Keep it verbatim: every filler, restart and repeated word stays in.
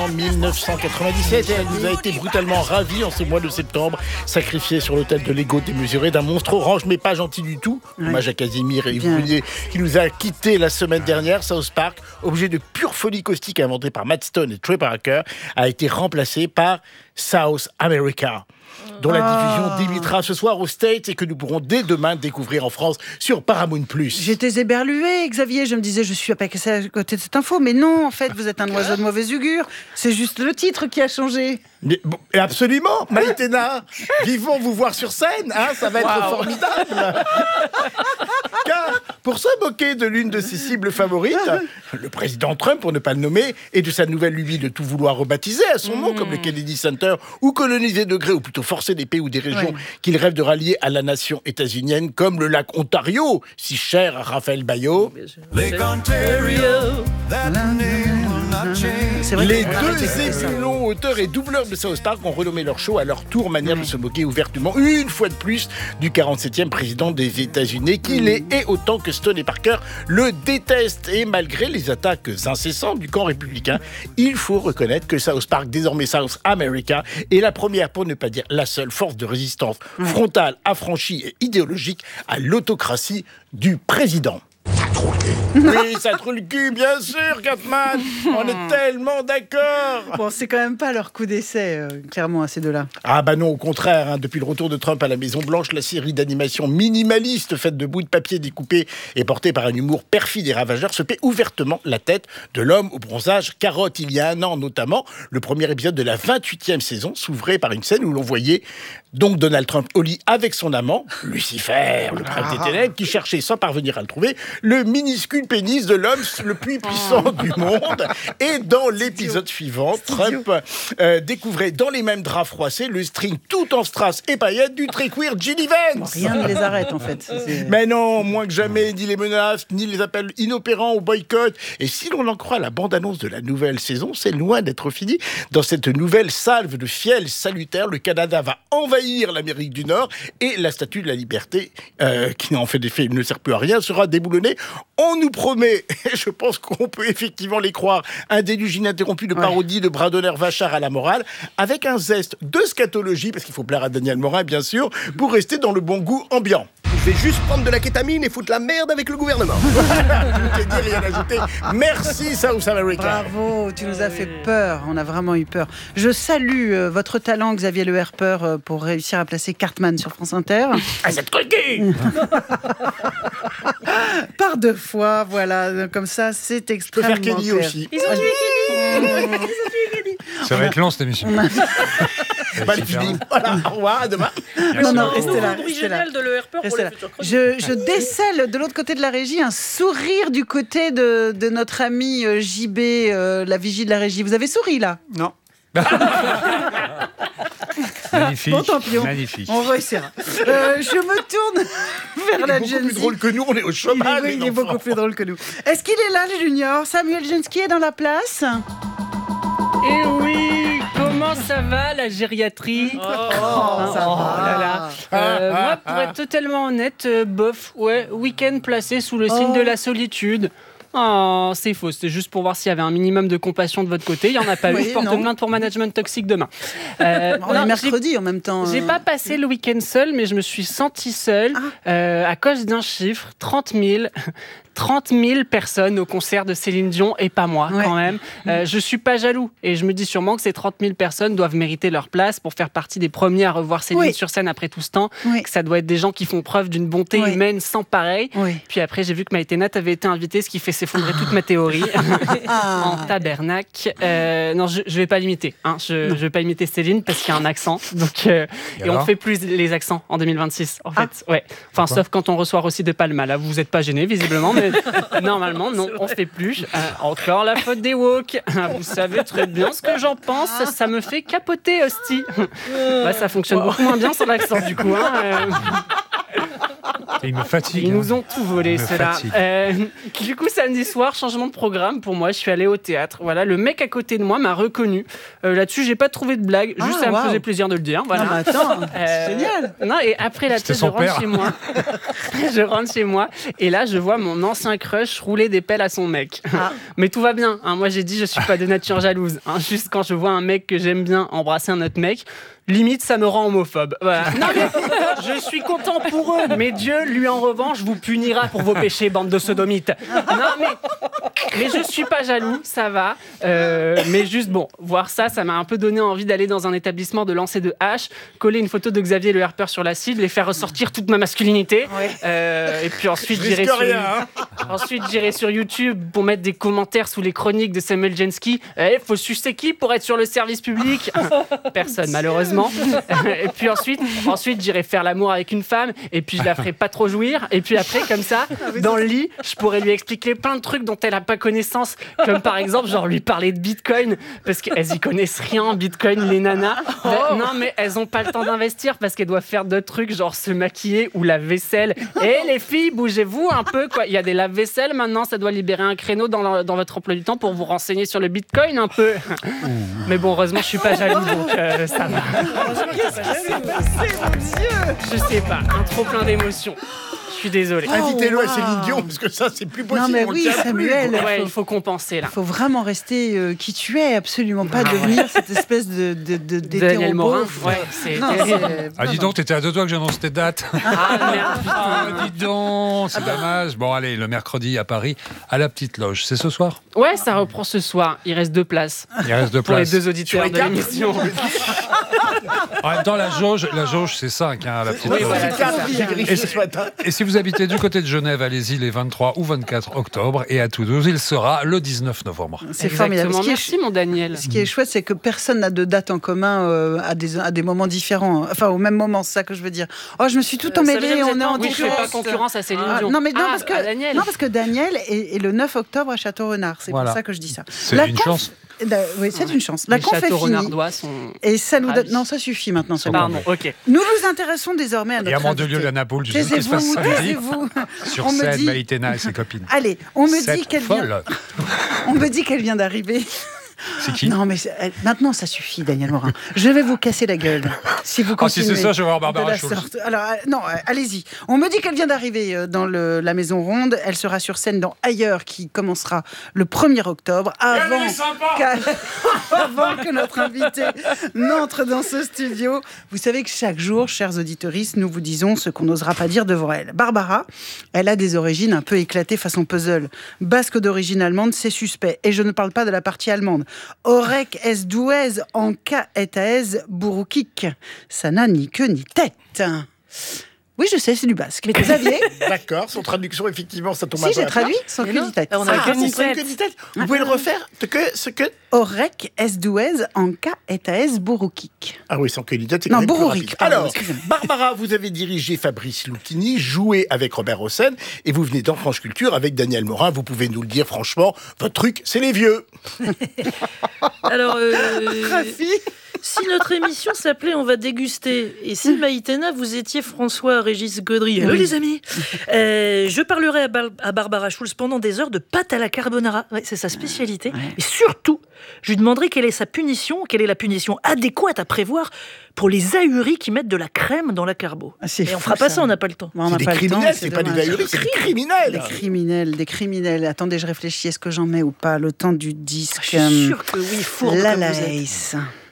en dix-neuf cent quatre-vingt-dix-sept et elle nous a été brutalement ravie en ce mois de septembre, sacrifiée sur l'autel de l'ego démesuré d'un monstre orange mais pas gentil du tout. Ouais. Hommage à Casimir et Yves qui nous a quittés la semaine dernière. South Park, objet de pure folie caustique inventé par Matt Stone et Trey Parker, a été remplacé par South America, dont la diffusion débutera ce soir aux States et que nous pourrons dès demain découvrir en France sur Paramount plus. J'étais éberluée, Xavier, je me disais je suis pas cassé à côté de cette info, mais non, en fait vous êtes un oiseau de mauvaise augure, c'est juste le titre qui a changé. Mais, bon, absolument, Maïtena, vivons vous voir sur scène, hein, ça va être wow. formidable. Car pour se moquer de l'une de ses cibles favorites, le président Trump, pour ne pas le nommer, et de sa nouvelle lubie de tout vouloir rebaptiser à son mmh. nom, comme le Kennedy Center, ou coloniser de gré, ou plutôt forcer des pays ou des régions ouais. qu'il rêve de rallier à la nation états-unienne, comme le lac Ontario, si cher à Raphaël Baillot. Lake Ontario, that name will not change. Les deux émulons, auteurs et doubleurs de South Park ont renommé leur show à leur tour, manière de se moquer ouvertement, une fois de plus, du quarante-septième président des États-Unis, qu'il est, et autant que Stone et Parker le détestent. Et malgré les attaques incessantes du camp républicain, il faut reconnaître que South Park, désormais South America, est la première, pour ne pas dire la seule, force de résistance frontale, affranchie et idéologique à l'autocratie du président. Ça trouve le cul. Oui, ça trouve le cul, bien sûr, Catman. On est tellement d'accord. Bon, c'est quand même pas leur coup d'essai, euh, clairement, à ces deux-là. Ah bah non, au contraire. Hein, depuis le retour de Trump à la Maison-Blanche, la série d'animation minimaliste faite de bouts de papier découpés et portée par un humour perfide et ravageur se paie ouvertement la tête de l'homme au bronzage carotte. Il y a un an, notamment, le premier épisode de la vingt-huitième saison s'ouvrait par une scène où l'on voyait donc Donald Trump au lit avec son amant, Lucifer, le prince des ténèbres, qui cherchait sans parvenir à le trouver, le minuscule pénis de l'homme le plus puissant oh. du monde. Et dans l'épisode suivant, Trump euh, découvrait dans les mêmes draps froissés le string tout en strass et paillettes du très queer Ginny Vance. Rien ne les arrête en fait. C'est... Mais non, moins que jamais, ni les menaces, ni les appels inopérants au boycott. Et si l'on en croit la bande-annonce de la nouvelle saison, c'est loin d'être fini. Dans cette nouvelle salve de fiel salutaire, le Canada va envahir l'Amérique du Nord et la Statue de la Liberté, euh, qui en fait des faits ne sert plus à rien, sera déboulonnée. On nous promet, et je pense qu'on peut effectivement les croire, un déluge ininterrompu de parodies, ouais. de bras d'honneur vachard à la morale, avec un zeste de scatologie, parce qu'il faut plaire à Daniel Morin, bien sûr, pour rester dans le bon goût ambiant. Je vais juste prendre de la kétamine et foutre la merde avec le gouvernement. Je t'ai dit, rien ajouté. Merci, South America. Bravo, tu nous as fait peur. On a vraiment eu peur. Je salue euh, votre talent, Xavier Le Herper, euh, pour réussir à placer Cartman sur France Inter. Ah, c'est truqué. Par deux fois, voilà. Comme ça, c'est extrêmement Je peux faire Kelly clair. aussi. Ils ont tué Kelly. Ils ont tué Kelly. Ça va être long, cette émission. Bah, fini. Voilà, au revoir, à demain. Non, non, restez là. Restez là. De l'E R P pour les futurs chroniques. Je, je décèle de l'autre côté de la régie un sourire du côté de, de notre ami euh, J B, euh, la vigie de la régie. Vous avez souri là ? Non. Magnifique. Bon, tant pis, on, magnifique. On réussira. Euh, je me tourne vers la Gen Z. Il est beaucoup plus drôle que nous, on est au chômage. Il, est, il est beaucoup plus drôle que nous. Est-ce qu'il est là, le junior ? Samuel Genski est dans la place ? Eh oui, comment ça va la gériatrie ? Oh, oh ça oh, va. Là, là. Euh, ah, moi, pour ah. être totalement honnête, euh, bof, ouais, week-end placé sous le signe oh. de la solitude. Oh, c'est faux, c'était juste pour voir s'il y avait un minimum de compassion de votre côté. Il n'y en a pas oui, eu, je porte non. plainte pour management toxique demain. Euh, On non, est mercredi j'ai, en même temps. J'ai euh... pas passé le week-end seul, mais je me suis sentie seule ah. euh, à cause d'un chiffre, trente mille. trente mille personnes au concert de Céline Dion et pas moi ouais. quand même. Euh, je suis pas jaloux et je me dis sûrement que ces trente mille personnes doivent mériter leur place pour faire partie des premiers à revoir Céline oui. sur scène après tout ce temps. Oui. Que ça doit être des gens qui font preuve d'une bonté oui. humaine sans pareil. Oui. Puis après j'ai vu que Maïtena t'avait été invitée, ce qui fait s'effondrer toute ma théorie en tabernacle. Euh, non, je, je vais pas l'imiter. Hein. Je, je vais pas imiter Céline parce qu'il y a un accent. Donc euh, et, et on fait plus les accents en deux mille vingt-six en fait. Ah. Ouais. Enfin Pourquoi sauf quand on reçoit Rossi de Palma. Là vous êtes pas gênés visiblement. Mais normalement, non, on fait plus. Euh, encore la faute des woke. Vous savez très bien ce que j'en pense. Ça, ça me fait capoter, hostie. Ouais, ça fonctionne beaucoup moins bien sans l'accent, du coup. Hein, euh... Ils me fatiguent. Ils hein. nous ont tout volé, Ils me ceux-là. fatiguent. Euh, du coup, samedi soir, changement de programme pour moi. Je suis allée au théâtre. Voilà, le mec à côté de moi m'a reconnu. Euh, là-dessus, j'ai pas trouvé de blague. Juste, Ah, ça wow. me faisait plaisir de le dire. Voilà. Non, mais attends, Euh, c'est génial. Non, et après la C'était tête, je son rentre père. chez moi. je rentre chez moi. Et là, je vois mon ancien crush rouler des pelles à son mec. Ah. Mais tout va bien. Hein. Moi, j'ai dit, je suis pas de nature jalouse. Hein. Juste quand je vois un mec que j'aime bien embrasser un autre mec, limite, ça me rend homophobe. Voilà. Non, mais je suis content pour eux. Mais Dieu, lui, en revanche, vous punira pour vos péchés, bande de sodomites. Non, mais, mais je suis pas jaloux, ça va. Euh, mais juste, bon, voir ça, ça m'a un peu donné envie d'aller dans un établissement de lancer de hache, coller une photo de Xavier Le Harper sur la cible et faire ressortir toute ma masculinité. Ouais. Euh, et puis ensuite, Je j'irai risque sur, rien, hein. ensuite, j'irai sur YouTube pour mettre des commentaires sous les chroniques de Samuel Jensky. Eh, faut sucer qui pour être sur le service public? Personne, malheureusement. Et puis ensuite, ensuite j'irai faire l'amour avec une femme et puis je la ferai pas trop jouir. Et puis après, comme ça, dans le lit, je pourrais lui expliquer plein de trucs dont elle a pas connaissance. Comme par exemple, genre lui parler de Bitcoin parce qu'elles y connaissent rien, Bitcoin, les nanas. Ben, non, mais elles ont pas le temps d'investir parce qu'elles doivent faire d'autres trucs, genre se maquiller ou la vaisselle. Et les filles, bougez-vous un peu, quoi. Il y a des lave-vaisselle maintenant, ça doit libérer un créneau dans, le- dans votre emploi du temps pour vous renseigner sur le Bitcoin un peu. Mais bon, heureusement, je suis pas jaloux, donc euh, ça va. Qu'est-ce qui s'est passé, mon Dieu? Je sais pas, un trop plein d'émotions. Je suis désolé. Oh, Invitez-le à wow. Céline Dion, parce que ça, c'est plus Non, possible. mais on le oui, tient plus. Samuel. Ouais, il faut compenser là. Il faut vraiment rester euh, qui tu es, absolument pas devenir cette espèce de, de, de, Daniel Morin, d'hétéro-beauf. ouais, c'est Non, terrible. c'est- Ah, dis donc, t'étais à deux doigts que j'annonce tes dates. Ah merde, Ah, putain. dis donc, c'est dommage. Bon, allez, le mercredi à Paris, à la Petite Loge. C'est ce soir? Ouais, ça reprend ce soir. Il reste deux places Il reste deux pour les places. deux auditeurs de l'émission. En même temps, la jauge, la jauge c'est cinq hein, à la Petite Oui, Loge. voilà, C'est quatre, c'est j'ai ça. vérifié Et ce c'est- matin. Et si vous habitez du côté de Genève, allez-y les vingt-trois ou vingt-quatre octobre. Et à Toulouse, il sera le dix-neuf novembre. C'est formidable. Exactement. Ce qui est Merci, mon Daniel. Ce qui est chouette, c'est que personne n'a de date en commun euh, à, des, à des moments différents. Enfin, au même moment, c'est ça que je veux dire. Oh, je me suis tout Euh, ça veut emmêlée, dire que vous on est êtes en pas- oui, je fais pas concurrence. concurrence à Céline Ah, Dion. non, mais non, Ah, parce que, à Daniel. non, parce que Daniel est, est le neuf octobre à Château-Renard. C'est Voilà. pour ça que je dis ça. C'est La une conf- chance. Da- Oui, c'est une chance. La Les conf est châteaux finie. renardois sont. Et ça nous donne... ravis. Non, ça suffit maintenant. ça Pardon, va. ok. Nous nous intéressons désormais à Et notre à Mandelieu, invité. la Napoule, je sais ce qui se passe Taisez-vous, samedi. taisez-vous. Sur On me scène, dit- Maïtena et ses copines. Allez, on me dit Cette qu'elle vient... folle. On me dit qu'elle vient d'arriver. C'est qui? Non, mais c'est- elle- maintenant, ça suffit, Daniel Morin. Je vais vous casser la gueule si vous Ah, si continuez. c'est ça, je vais voir de Barbara la Schulz. sorte. Alors, euh, non, euh, allez-y. On me dit qu'elle vient d'arriver euh, dans le- la Maison Ronde. Elle sera sur scène dans Ailleurs, qui commencera le premier octobre, avant, qu'à- avant que notre invité n'entre dans ce studio. Vous savez que chaque jour, chers auditrices, nous vous disons ce qu'on n'osera pas dire devant elle. Barbara, elle a des origines un peu éclatées façon puzzle. Basque d'origine allemande, c'est suspect. Et je ne parle pas de la partie allemande. Orek es douez en ka et aez bourroukik. Ça n'a ni queue ni tête. Oui, je sais, c'est du basque. Mais Xavier, D'accord, son traduction, effectivement, ça tombe un si peu j'ai à traduit, sans queue ni tête. part. on a Ah, que c'est ni sans tête. queue ni tête. Vous pouvez le refaire ce que, ce que... Orek es douez en ka et aez bourroukik. Ah oui, sans queue ni tête, c'est Non, quand même plus Bourrouric, rapide. pardon, Alors, excusez-moi. Barbara, vous avez dirigé Fabrice Lucchini, joué avec Robert Hossein, et vous venez dans France Culture avec Daniel Morin. Vous pouvez nous le dire franchement, votre truc, c'est les vieux. Alors, euh, Rafi, si notre émission s'appelait On va déguster, et si Maïtena, vous étiez François-Régis Gaudry, hello Oui. les amis, euh, je parlerai à, Bar- à Barbara Schulz pendant des heures de pâte à la carbonara. Ouais, c'est sa spécialité. Et surtout, je lui demanderai quelle est sa punition, quelle est la punition adéquate à prévoir pour les ahuris qui mettent de la crème dans la carbo. Ah, c'est Et on fou, fera pas ça. ça, on n'a pas le temps. Bon, on C'est n'a des pas le temps, criminels, c'est pas des dommage. ahuris, c'est des criminels. Des criminels, des criminels. Attendez, je réfléchis, est-ce que j'en mets ou pas le temps du disque Je suis sûre que oui, fourbe La comme vous êtes. laisse.